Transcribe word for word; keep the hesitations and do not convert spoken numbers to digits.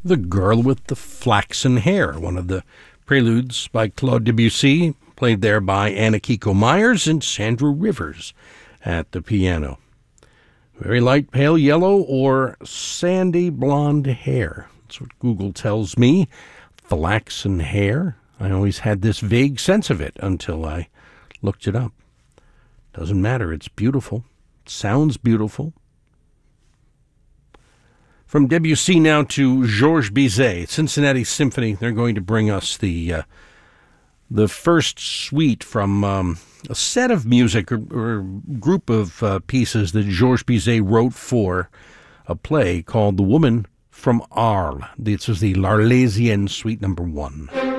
The Girl with the Flaxen Hair, one of the preludes by Claude Debussy, played there by Anna-Kiko Myers and Sandra Rivers at the piano. Very light pale yellow or sandy blonde hair. That's what Google tells me. Flaxen hair. I always had this vague sense of it until I looked it up. Doesn't matter. It's beautiful. It sounds beautiful. From Debussy now to Georges Bizet, Cincinnati Symphony. They're going to bring us the uh, the first suite from um, a set of music or, or group of uh, pieces that Georges Bizet wrote for a play called The Woman from Arles. This is the L'Arlésienne Suite number one.